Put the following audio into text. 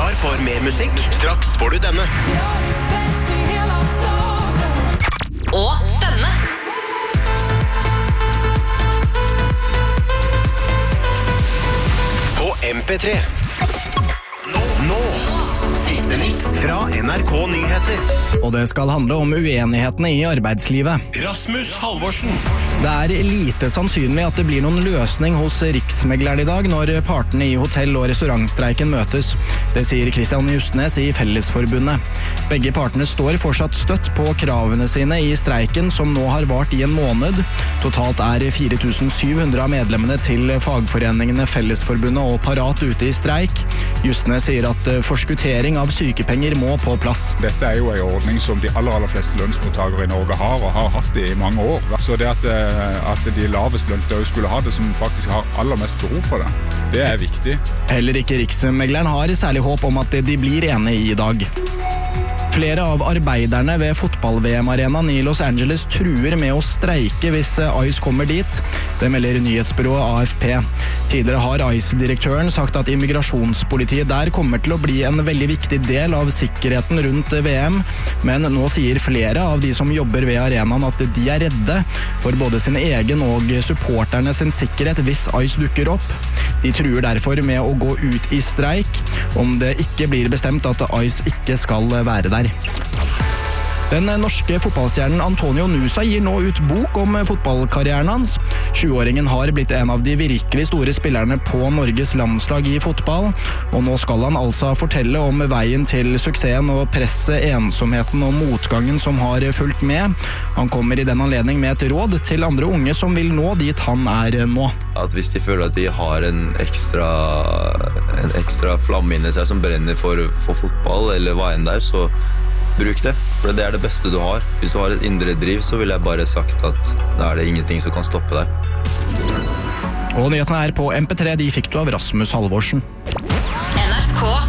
Klar for mer musikk? Straks får du denne. Og denne. På MP3. Nå. Siste nytt fra NRK Nyheter. Og det skal handle om uenighetene i arbeidslivet. Rasmus Halvorsen. Det er lite sannsynlig at det blir noen løsning hos Riksmegleren i dag når partene i hotell- og restaurantstreiken møtes. Det sier Kristian Justnes i Fellesforbundet. Begge partene står fortsatt støtt på kravene sine i streiken som nå har vart i en måned. Totalt er 4700 av medlemmene til fagforeningene Fellesforbundet og Parat ute i streik. Justnes sier at forskuttering av sykepenger må på plass. Dette er jo en ordning som de aller fleste lønnsmottakere i Norge har og har hatt i mange år. Så det at de lavest lønte skulle ha det, som faktisk har aller mest behov for det, det er viktig. Heller ikke Riksmegleren har særlig håp om at de blir enige i dag. Flere av arbeiderne ved fotball-VM-arenaen i Los Angeles truer med å streike hvis ICE kommer dit. Det melder nyhetsbyrået AFP. Tidligere har ICE-direktøren sagt at immigrasjonspolitiet der kommer til å bli en veldig viktig del av sikkerheten rundt VM, men nå sier flere av de som jobber ved arenaen at de er redde for både sin egen og supporterne sin sikkerhet hvis ICE dukker opp. De truer derfor med å gå ut i streik om det ikke blir bestemt at ICE ikke skal være der. Den norske fotballstjernen Antonio Nusa gir nå ut bok om fotballkarrieren hans. 20-åringen har blitt en av de virkelig store spillerne på Norges landslag i fotball, og nå skal han altså fortelle om veien til suksessen og presset, ensomheten og motgangen som har fulgt med. Han kommer i den anledning med et råd til andre unge som vil nå dit han er nå. At hvis de føler at de har en ekstra flamme inni seg som brenner for fotball eller hva enn der, så bruk det, for det er det beste du har. Hvis du har et indre driv, så vil jeg bare sagt at da er det ingenting som kan stoppe deg. Og nyhetene her på MP3, de fikk du av Rasmus Halvorsen. NRK